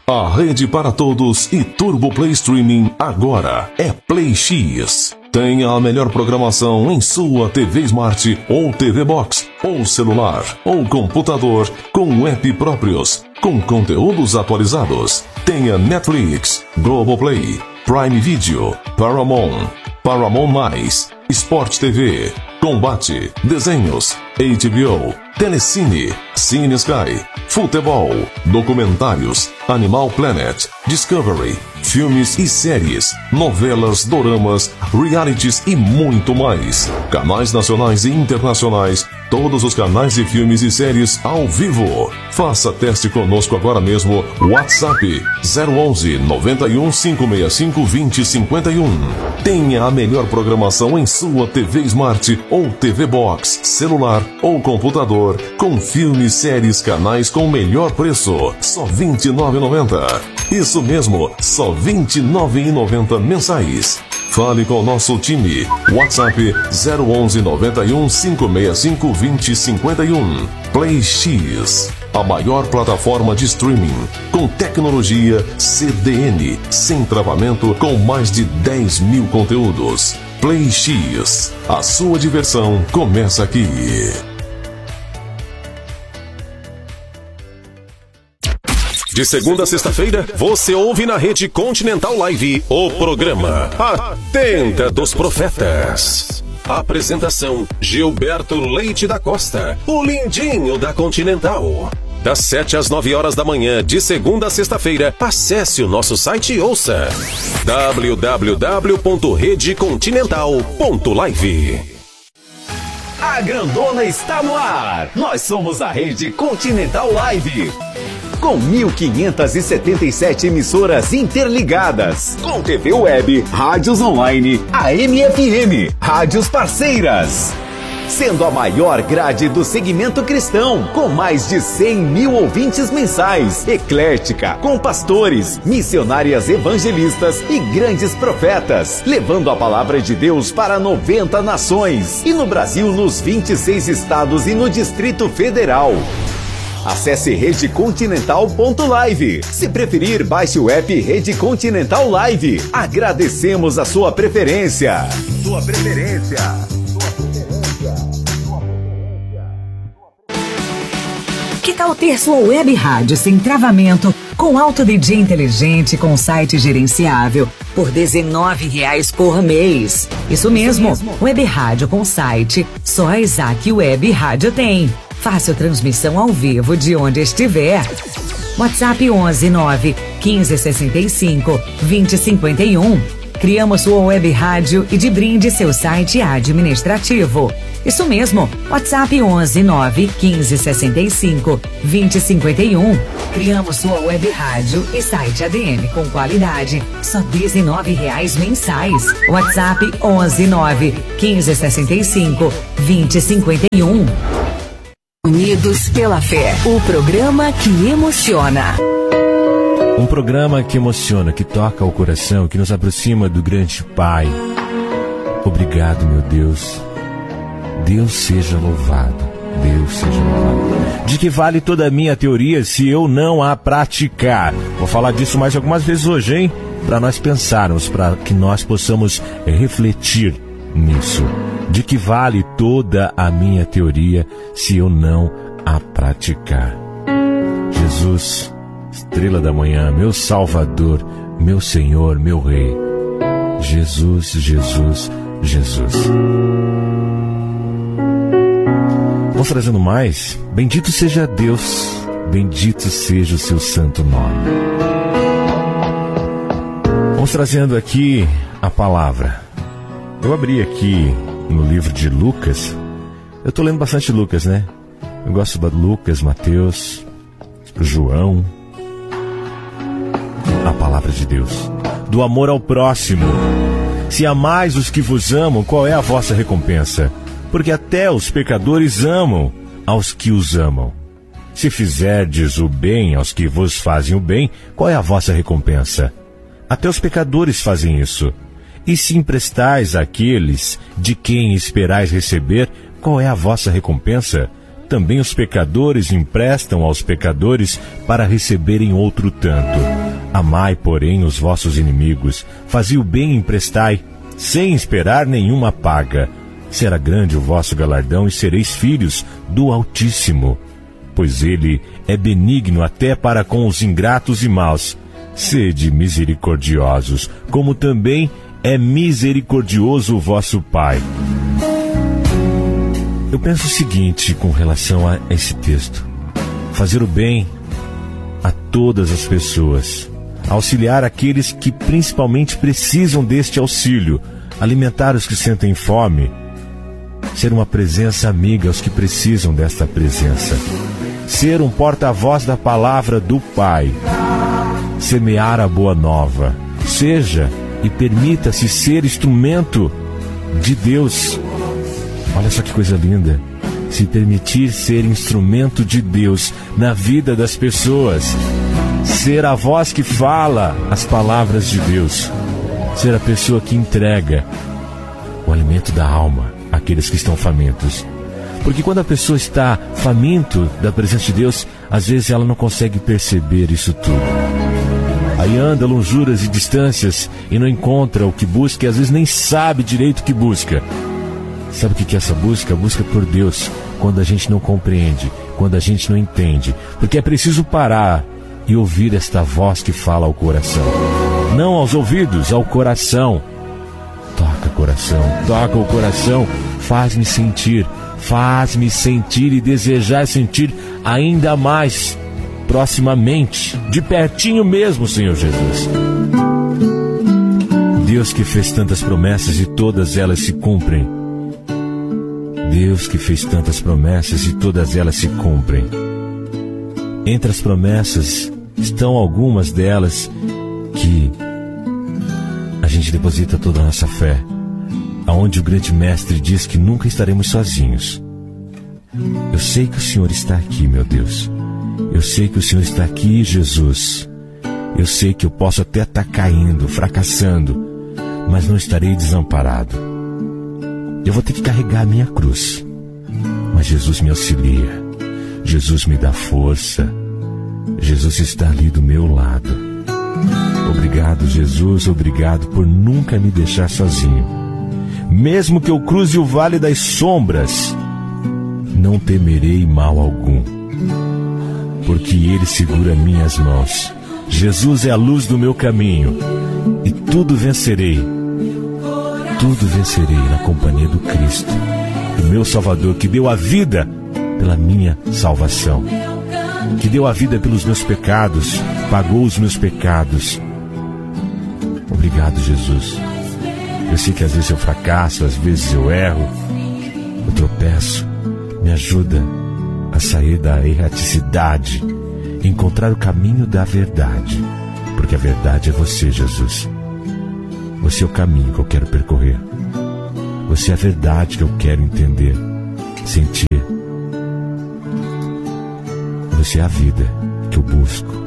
A rede para todos e Turbo Play Streaming agora é Play X. Tenha a melhor programação em sua TV Smart ou TV Box, ou celular, ou computador, com app próprios, com conteúdos atualizados. Tenha Netflix, Globoplay, Prime Video, Paramount, Paramount+, Sport TV, Combate, Desenhos, HBO, Telecine, Cine Sky, Futebol, Documentários, Animal Planet, Discovery, filmes e séries, novelas, doramas, realities e muito mais. Canais nacionais e internacionais, todos os canais de filmes e séries ao vivo. Faça teste conosco agora mesmo. WhatsApp 011 91 565 2051. Tenha a melhor programação em sua TV Smart ou TV Box, celular ou computador, com filmes, séries, canais com melhor preço. Só R$ 29,90. Isso mesmo, só R$ 29,90 mensais. Fale com o nosso time. WhatsApp 011 91 565 2051. Play X, a maior plataforma de streaming com tecnologia CDN, sem travamento, com mais de 10 mil conteúdos. Play X, a sua diversão começa aqui. De segunda a sexta-feira, você ouve na Rede Continental Live o programa A Tenda dos Profetas. Apresentação: Gilberto Leite da Costa, o lindinho da Continental. Das 7 às 9 horas da manhã, de segunda a sexta-feira, acesse o nosso site e ouça www.redecontinental.live. A grandona está no ar. Nós somos a Rede Continental Live. Com 1.577 emissoras interligadas, com TV web, rádios online, AM e FM, rádios parceiras. Sendo a maior grade do segmento cristão, com mais de 100 mil ouvintes mensais, eclética, com pastores, missionárias evangelistas e grandes profetas, levando a palavra de Deus para 90 nações, e no Brasil nos 26 estados e no Distrito Federal. Acesse redecontinental.live. Se preferir, baixe o app Rede Continental Live. Agradecemos a sua preferência. Que tal ter sua web rádio sem travamento, com Auto DJ inteligente, com site gerenciável, por R$19 por mês? Isso mesmo, web rádio com site, só a Isaac Web Rádio tem. Fácil transmissão ao vivo de onde estiver. WhatsApp 11 9 15 65 20 51. Criamos sua web rádio e de brinde seu site administrativo. Isso mesmo, WhatsApp 11 9 15 65 20 51. Criamos sua web rádio e site ADM com qualidade, só R$19 mensais. WhatsApp 11 9 15 65 20 51. Unidos pela Fé, o programa que emociona. Um programa que emociona, que toca o coração, que nos aproxima do grande Pai. Obrigado, meu Deus. Deus seja louvado. Deus seja louvado. De que vale toda a minha teoria se eu não a praticar? Vou falar disso mais algumas vezes hoje, hein? Para nós pensarmos, para que nós possamos refletir nisso. De que vale toda a minha teoria se eu não a praticar? Jesus, estrela da manhã, meu Salvador, meu Senhor, meu Rei. Jesus, Jesus, Jesus. Vamos trazendo mais. Bendito seja Deus, bendito seja o seu santo nome. Vamos trazendo aqui a palavra. Eu abri aqui no livro de Lucas. Eu estou lendo bastante Lucas, né? Eu gosto de Lucas, Mateus, João. A palavra de Deus. Do amor ao próximo. Se amais os que vos amam, qual é a vossa recompensa? Porque até os pecadores amam aos que os amam. Se fizerdes o bem aos que vos fazem o bem, qual é a vossa recompensa? Até os pecadores fazem isso. E se emprestais àqueles de quem esperais receber, qual é a vossa recompensa? Também os pecadores emprestam aos pecadores para receberem outro tanto. Amai, porém, os vossos inimigos, fazei o bem e emprestai, sem esperar nenhuma paga. Será grande o vosso galardão e sereis filhos do Altíssimo, pois ele é benigno até para com os ingratos e maus. Sede misericordiosos, como também é misericordioso o vosso Pai. Eu penso o seguinte com relação a esse texto: fazer o bem a todas as pessoas, auxiliar aqueles que principalmente precisam deste auxílio, alimentar os que sentem fome, ser uma presença amiga aos que precisam desta presença, ser um porta-voz da palavra do Pai, semear a boa nova. Seja e permita-se ser instrumento de Deus. Olha só que coisa linda. Se permitir ser instrumento de Deus na vida das pessoas. Ser a voz que fala as palavras de Deus. Ser a pessoa que entrega o alimento da alma àqueles que estão famintos. Porque quando a pessoa está faminto da presença de Deus, às vezes ela não consegue perceber isso tudo. Aí anda lonjuras e distâncias e não encontra o que busca e às vezes nem sabe direito o que busca. Sabe o que é essa busca? A busca por Deus, quando a gente não compreende, quando a gente não entende. Porque é preciso parar e ouvir esta voz que fala ao coração. Não aos ouvidos, ao coração. Toca o coração, faz-me sentir e desejar sentir ainda mais proximamente, de pertinho mesmo, Senhor Jesus. Deus que fez tantas promessas e todas elas se cumprem. Deus que fez tantas promessas e todas elas se cumprem. Entre as promessas estão algumas delas que a gente deposita toda a nossa fé, aonde o grande mestre diz que nunca estaremos sozinhos. Eu sei que o Senhor está aqui, meu Deus. Eu sei que o Senhor está aqui, Jesus. Eu sei que eu posso até estar caindo, fracassando, mas não estarei desamparado. Eu vou ter que carregar a minha cruz, mas Jesus me auxilia. Jesus me dá força. Jesus está ali do meu lado. Obrigado, Jesus, obrigado por nunca me deixar sozinho. Mesmo que eu cruze o vale das sombras, não temerei mal algum, porque Ele segura minhas mãos. Jesus é a luz do meu caminho, e tudo vencerei na companhia do Cristo, do meu Salvador, que deu a vida pela minha salvação, que deu a vida pelos meus pecados, pagou os meus pecados. Obrigado, Jesus. Eu sei que às vezes eu fracasso, às vezes eu erro, eu tropeço. Me ajuda a sair da erraticidade, encontrar o caminho da verdade, porque a verdade é você, Jesus. Você é o caminho que eu quero percorrer. Você é a verdade que eu quero entender, sentir. Você é a vida que eu busco.